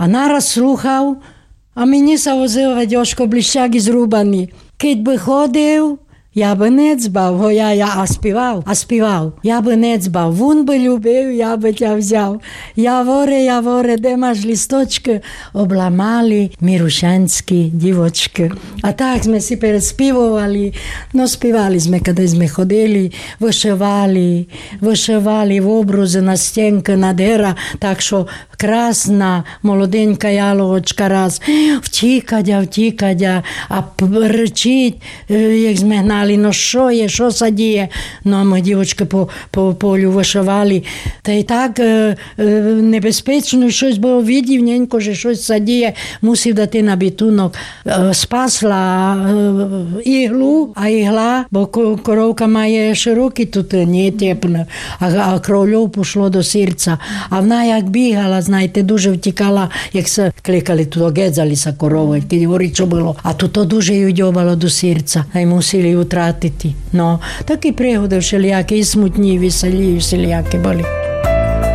A naraz slúchal a mені sa ozývať Jožko Blišťák zrúbaný. Keď by chodil, ja by necbal, ho ja a spieval. Ja by necbal, vun by ľúbil, ja by ťa vzal. Javore, де máš listočky? Oblamali Mirušanský divočky. A tak sme si spívali. No spívali sme, keď sme chodili, vyšivali v obruze na stenke nádhera, tak що krásna, молоденька яловочка раз втікать, а речить, як sme hnali, no що є, що sa діє. Ну, а ми дівочки по полю вишивали. Та й так небезпечно, щось було відівненько, що щось sa діє. Мусив дати на бітунок. Спасла іглу, а ігла, бо коровка має широкий, тут не тепно, а кров'ю пішло до серця. А вона як бігала, знаєте, дуже втікала, як се кликали, тут гедзалися корови, коли говорить, що було. А тут дуже її дьобало до серця, а й мусили її втратити. Ну, такі пригоди всілякі, і смутні, і веселі, всілякі були.